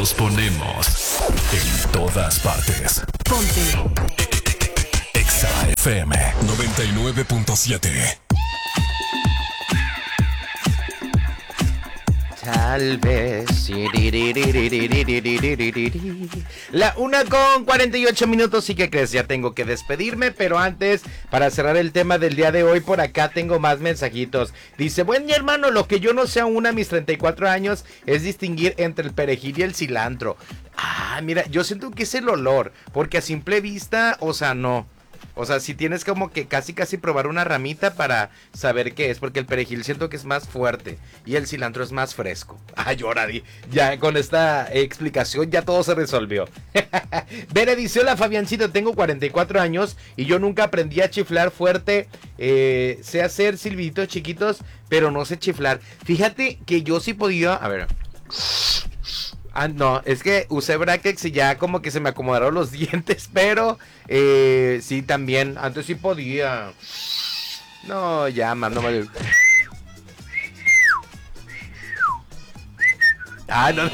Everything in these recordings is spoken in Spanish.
Los ponemos en todas partes. Ponte Exa FM 99.7. Tal vez. La 1:48. ¿Y qué crees? Ya tengo que despedirme, pero antes, para cerrar el tema del día de hoy, por acá tengo más mensajitos. Dice, buen día, hermano, lo que yo no sé aún a mis 34 años es distinguir entre el perejil y el cilantro. Ah, mira, yo siento que es el olor, porque a simple vista, o sea, no. O sea, si tienes como que casi probar una ramita para saber qué es, porque el perejil siento que es más fuerte y el cilantro es más fresco. Ay, ahora ya con esta explicación ya todo se resolvió. Bere dice, hola Fabiancito, tengo 44 años y yo nunca aprendí a chiflar fuerte. Sé hacer silbiditos chiquitos, pero no sé chiflar. Fíjate que yo sí podía, a ver... Ah, no, es que usé brackets y ya como que se me acomodaron los dientes, pero sí, también, antes sí podía. No, ya, mándame. Ah, no.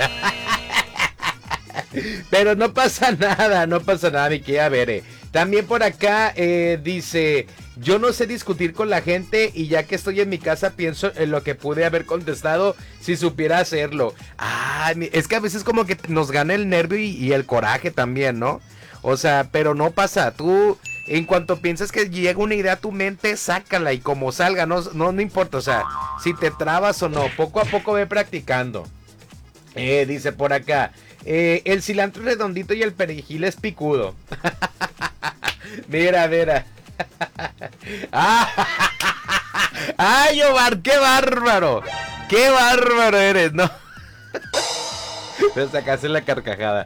Pero no pasa nada, mi querida Bere. También por acá dice, yo no sé discutir con la gente y ya que estoy en mi casa pienso en lo que pude haber contestado si supiera hacerlo. Ah, es que a veces como que nos gana el nervio y el coraje también, ¿no? O sea, pero no pasa, tú en cuanto piensas que llega una idea a tu mente, sácala y como salga, no importa, o sea, si te trabas o no, poco a poco ve practicando. Dice por acá, el cilantro es redondito y el perejil es picudo. Mira. ¡Ay, Omar! ¡Qué bárbaro! ¡Qué bárbaro eres! No. Me sacaste la carcajada.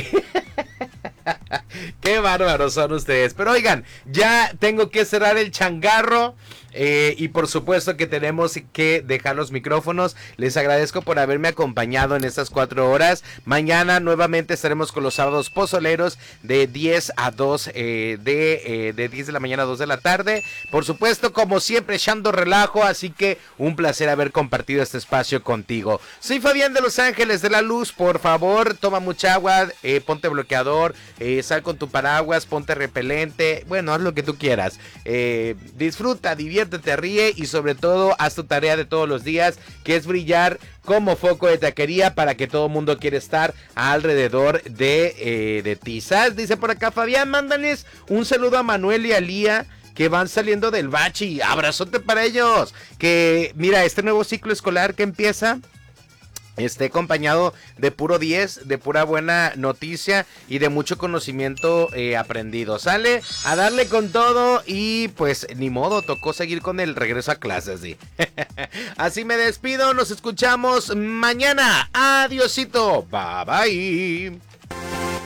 Qué bárbaros son ustedes. Pero oigan, ya tengo que cerrar el changarro. Y por supuesto que tenemos que dejar los micrófonos. Les agradezco por haberme acompañado en estas 4 horas. Mañana nuevamente estaremos con los sábados pozoleros de 10 a 2 de 10 de la mañana a 2 de la tarde. Por supuesto, como siempre, echando relajo. Así que un placer haber compartido este espacio contigo. Soy Fabián de Los Ángeles de la Luz. Por favor, toma mucha agua, ponte bloqueador, sal con tu paraguas, ponte repelente. Bueno, haz lo que tú quieras. Disfruta, diviértete, ríe y sobre todo haz tu tarea de todos los días, que es brillar como foco de taquería para que todo el mundo quiera estar alrededor de ti. ¿Sabes? Dice por acá Fabián, mándales un saludo a Manuel y a Lía, que van saliendo del bachi. Abrazote para ellos. Que mira, este nuevo ciclo escolar que empieza esté acompañado de puro 10, de pura buena noticia y de mucho conocimiento aprendido. Sale a darle con todo y pues ni modo, tocó seguir con el regreso a clases, ¿sí? Así me despido, nos escuchamos mañana. Adiosito, bye bye.